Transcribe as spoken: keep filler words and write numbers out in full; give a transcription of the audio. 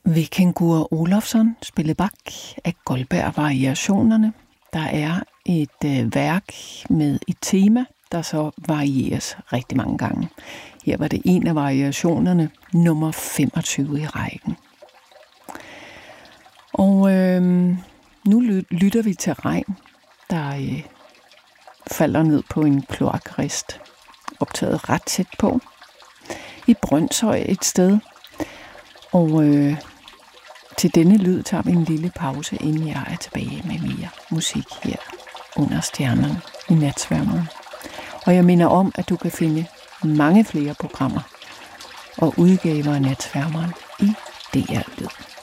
Vikingur Olofsson spillede Bach af Goldberg-variationerne. Der er et øh, værk med et tema, der så varieres rigtig mange gange. Her var det en af variationerne, nummer femogtyve i rækken. Og øh, nu lytter vi til regn, der øh, falder ned på en kloakrist, optaget ret tæt på, i Brønshøj et sted. Og øh, til denne lyd tager vi en lille pause, inden jeg er tilbage med mere musik her under stjernerne i Natsværmeren. Og jeg minder om, at du kan finde mange flere programmer og udgaver af Natsværmeren i D R Lyd.